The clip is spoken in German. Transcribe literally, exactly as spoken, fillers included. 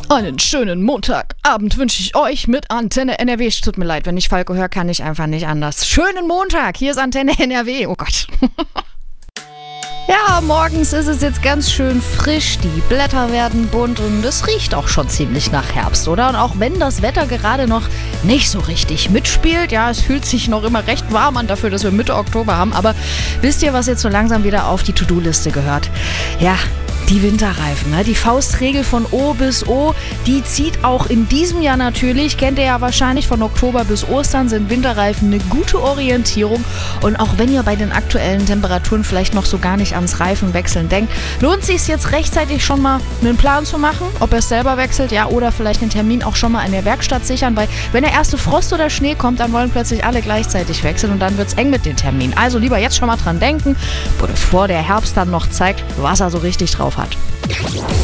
Einen schönen Montagabend wünsche ich euch mit Antenne N R W. Tut mir leid, wenn ich Falco höre, kann ich einfach nicht anders. Schönen Montag, hier ist Antenne N R W. Oh Gott. Ja, morgens ist es jetzt ganz schön frisch, die Blätter werden bunt und es riecht auch schon ziemlich nach Herbst, oder? Und auch wenn das Wetter gerade noch nicht so richtig mitspielt, ja, es fühlt sich noch immer recht warm an dafür, dass wir Mitte Oktober haben, aber wisst ihr, was jetzt so langsam wieder auf die To-Do-Liste gehört? Ja, die Winterreifen, ne? Die Faustregel von O bis O, die zieht auch in diesem Jahr natürlich, kennt ihr ja wahrscheinlich, von Oktober bis Ostern sind Winterreifen eine gute Orientierung. Und auch wenn ihr bei den aktuellen Temperaturen vielleicht noch so gar nicht ans Reifenwechseln denkt, lohnt es sich jetzt rechtzeitig schon mal einen Plan zu machen, ob ihr es selber wechselt, ja, oder vielleicht den Termin auch schon mal in der Werkstatt sichern, weil wenn der erste Frost oder Schnee kommt, dann wollen plötzlich alle gleichzeitig wechseln und dann wird es eng mit den Terminen. Also lieber jetzt schon mal dran denken, bevor der Herbst dann noch zeigt, was er so richtig drauf hat.